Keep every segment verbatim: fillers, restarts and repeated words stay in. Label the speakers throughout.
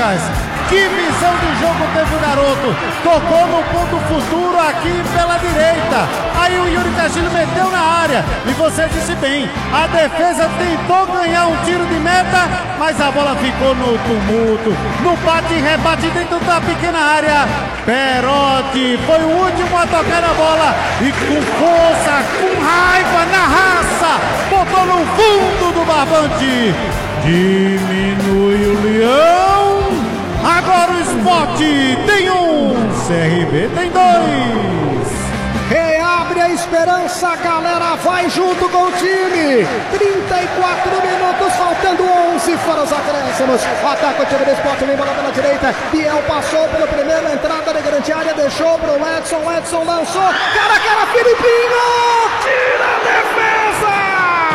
Speaker 1: Lucas. Que visão de jogo teve o garoto. Tocou no ponto futuro aqui pela direita. Aí o Yuri Castilho meteu na área. E você disse bem, a defesa tentou ganhar um tiro de meta, mas a bola ficou no tumulto, no bate e rebate dentro da pequena área. Perotti foi o último a tocar a bola e com força, com raiva, na raça, botou no fundo do barbante. Diminui o Leão. Agora o Sport tem um, C R B tem dois.
Speaker 2: Reabre a esperança, a galera vai junto com o time. trinta e quatro minutos, faltando onze para os acréscimos. Ataca o time do Sport, vem bola pela direita. Biel passou pelo primeiro, entrada de grande área, deixou para o Edson. Edson lançou, cara, cara, Filipinho! Tira a defesa!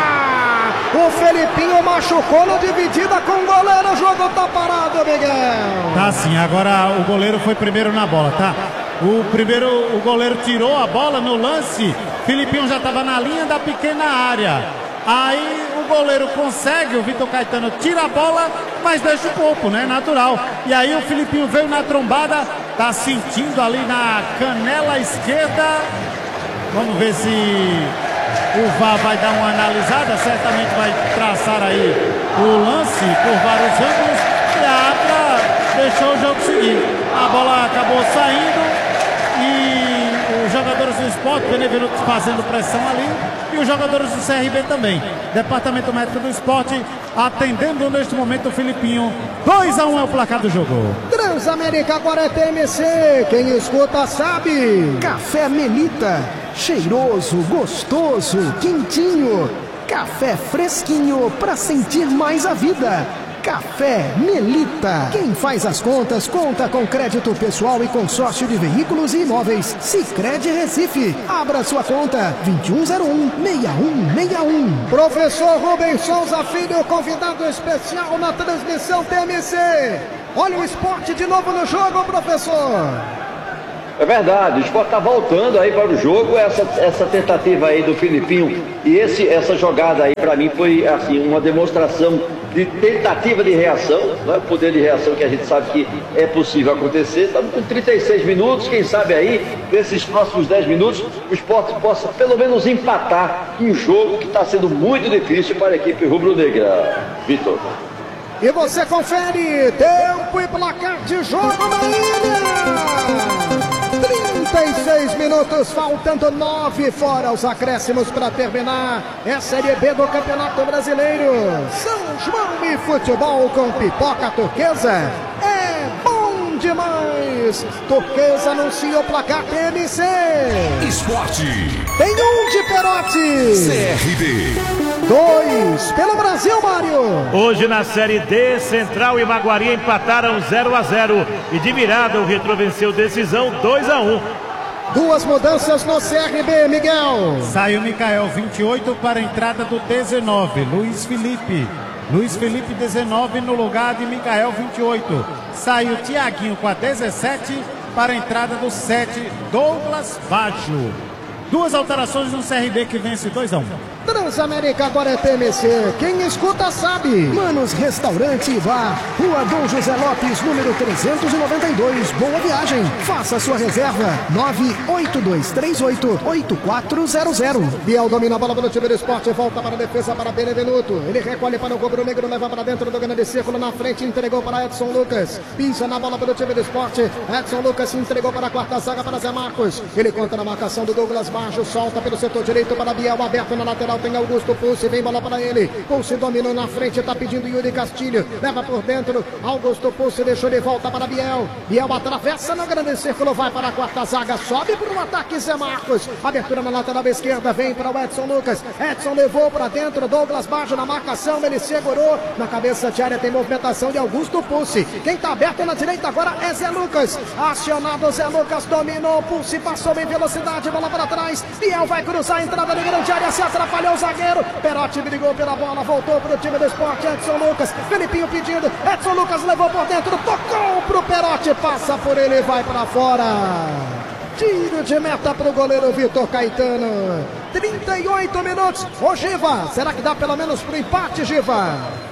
Speaker 2: O Felipinho machucou na dividida com o goleiro, o jogo tá parado, Miguel.
Speaker 1: Tá sim, agora o goleiro foi primeiro na bola, tá? O primeiro, o goleiro tirou a bola no lance, Filipinho já estava na linha da pequena área. Aí o goleiro consegue, o Vitor Caetano tira a bola, mas deixa o corpo, né? Natural. E aí o Filipinho veio na trombada, tá sentindo ali na canela esquerda. Vamos ver se o V A R vai dar uma analisada, certamente vai traçar aí o lance por vários ângulos. E a Abra deixou o jogo seguir. A bola acabou saindo e os jogadores do Sport, Benevenuto fazendo pressão ali, e os jogadores do C R B também. Departamento médico do Sport atendendo neste momento o Filipinho. dois a um é o placar do jogo.
Speaker 2: Transamérica agora é T M C, quem escuta sabe.
Speaker 3: Café Melita, cheiroso, gostoso, quentinho. Café fresquinho para sentir mais a vida. Café Melita. Quem faz as contas, conta com crédito pessoal e consórcio de veículos e imóveis. Sicredi Recife. Abra sua conta. vinte e um zero um, seis um seis um.
Speaker 2: Professor Rubens Souza Filho, convidado especial na transmissão T M C. Olha o Sport de novo no jogo, professor.
Speaker 4: É verdade, o Sport está voltando aí para o jogo, essa, essa tentativa aí do Filipinho e esse, essa jogada aí para mim foi assim, uma demonstração de tentativa de reação, né? Poder de reação que a gente sabe que é possível acontecer. Estamos com trinta e seis minutos, quem sabe aí, nesses próximos dez minutos, o Sport possa pelo menos empatar um jogo que está sendo muito difícil para a equipe rubro-negra. Vitor.
Speaker 2: E você confere tempo e placar de jogo na ilha. trinta e seis minutos, faltando nove fora os acréscimos para terminar. É Série B do Campeonato Brasileiro. São João e futebol com pipoca turquesa. É bom demais. Turquesa anuncia o placar T M C.
Speaker 5: Esporte.
Speaker 2: Tem um de Perotti.
Speaker 5: C R B.
Speaker 2: Dois pelo Brasil, Mário.
Speaker 6: Hoje na Série D, Central e Maguari empataram zero a zero. E de virada o Retrô venceu decisão dois a um.
Speaker 2: Duas mudanças no C R B, Miguel.
Speaker 1: Sai o Mikael, vinte e oito para a entrada do dezenove, Luiz Felipe. Luiz Felipe, dezenove no lugar de Mikael, vinte e oito. Sai o Tiaguinho com a dezessete para a entrada do sete, Douglas Baggio. Duas alterações no C R B que vence dois a um.
Speaker 2: Transamérica agora é T M C. Quem escuta sabe.
Speaker 3: Manos Restaurante e Bar, Rua Dom José Lopes, número trezentos e noventa e dois. Boa viagem. Faça sua reserva. nove oito dois três oito, oito quatro zero zero.
Speaker 2: Biel domina a bola pelo time do Sport. Volta para a defesa para Benevenuto. Ele recolhe para o rubro negro, leva para dentro do grande círculo na frente. Entregou para Edson Lucas. Pisa na bola pelo time do Sport. Edson Lucas se entregou para a quarta zaga para Zé Marcos. Ele conta na marcação do Douglas Baggio. Solta pelo setor direito para Biel. Aberto na lateral. Tem Augusto Pulse, vem bola para ele. Pulse dominou na frente, tá pedindo Yuri Castilho. Leva por dentro. Augusto Pulse deixou de volta para Biel. Biel atravessa no grande círculo, vai para a quarta zaga, sobe para o ataque Zé Marcos. Abertura na lateral esquerda, vem para o Edson Lucas. Edson levou para dentro, Douglas Baggio na marcação, ele segurou. Na cabeça de área tem movimentação de Augusto Pulse. Quem tá aberto na direita agora é Zé Lucas. Acionado Zé Lucas, dominou. Pulse passou em velocidade, bola para trás. Biel vai cruzar a entrada de grande área, se atrapalhou o zagueiro. Perotti brigou pela bola, voltou para o time do Sport. Edson Lucas, Felipinho pedindo. Edson Lucas levou por dentro, tocou pro Perotti, passa por ele e vai para fora. Tiro de meta para o goleiro Vitor Caetano. trinta e oito minutos. Ô Giva, será que dá pelo menos pro empate, Giva?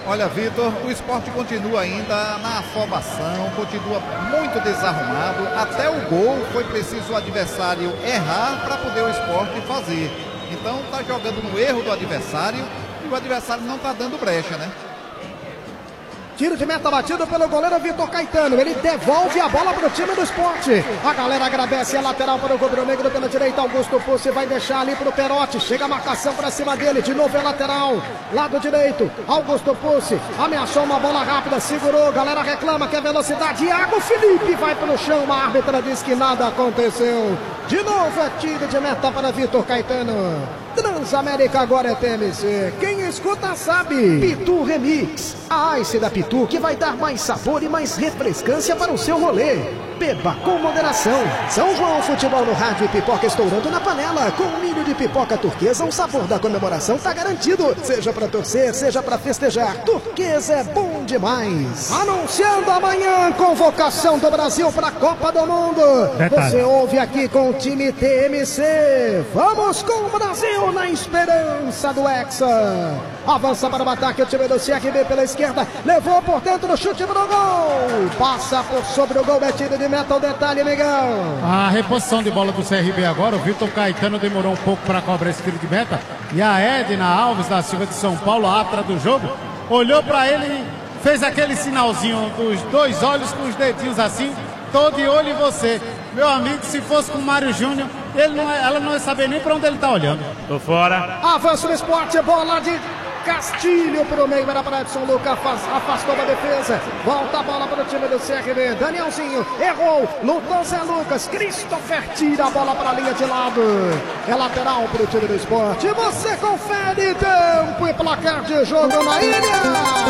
Speaker 7: Olha, Vitor, o esporte continua ainda na afobação, continua muito desarrumado. Até o gol foi preciso o adversário errar para poder o esporte fazer. Então tá jogando no erro do adversário e o adversário não tá dando brecha, né?
Speaker 2: Tiro de meta batido pelo goleiro Vitor Caetano. Ele devolve a bola para o time do esporte. A galera agradece a lateral para o rubro-negro pela direita. Augusto Pucci vai deixar ali para o Perotti. Chega a marcação para cima dele. De novo é lateral. Lado direito. Augusto Pucci ameaçou uma bola rápida. Segurou. Galera reclama que é velocidade. Iago Felipe vai para o chão. A árbitra diz que nada aconteceu. De novo é tiro de meta para Vitor Caetano. Transamérica agora é T M C. Quem escuta sabe.
Speaker 3: Pitu Remix. A Ice da Pitu que vai dar mais sabor e mais refrescância para o seu rolê. Beba com moderação. São João Futebol no rádio e pipoca estourando na panela. Com milho de pipoca turquesa, o sabor da comemoração tá garantido. Seja pra torcer, seja pra festejar. Turquesa é bom demais.
Speaker 2: Anunciando amanhã convocação do Brasil pra Copa do Mundo.
Speaker 1: Detalhe.
Speaker 2: Você ouve aqui com o time T M C. Vamos com o Brasil na esperança do Hexa. Avança para o ataque o time do C R B pela esquerda. Levou por dentro o chute pro gol. Passa por sobre o gol, é tiro de meta. O detalhe, Miguel.
Speaker 1: A reposição de bola do C R B agora. O Vitor Caetano demorou um pouco para cobrar esse tiro de meta. E a Edna Alves da Silva de São Paulo, a árbitra do jogo, olhou para ele e fez aquele sinalzinho dos dois olhos com os dedinhos assim. Tô de olho em você. Meu amigo, se fosse com o Mário Júnior, ele não, ela não ia saber nem para onde ele tá olhando.
Speaker 6: Tô fora.
Speaker 2: Avança no esporte, bola de Castilho pro meio, era para Edson Lucas, afastou da defesa. Volta a bola para o time do C R B. Danielzinho errou, lutou Zé Lucas. Christopher tira a bola para a linha de lado. É lateral para o time do esporte. Você confere tempo e placar de jogo na ilha.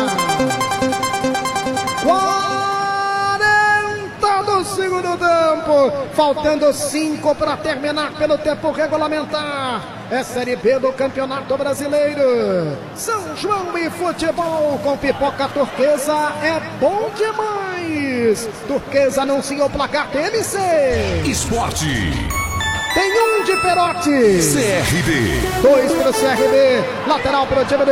Speaker 2: quarenta do segundo tempo, faltando cinco para terminar pelo tempo regulamentar. É Série B do Campeonato Brasileiro. São João e futebol com pipoca turquesa é bom demais. Turquesa anuncia o placar T M C.
Speaker 5: Esporte.
Speaker 2: Tem um de Perotti.
Speaker 5: C R B.
Speaker 2: Dois para o C R B. Lateral para o time do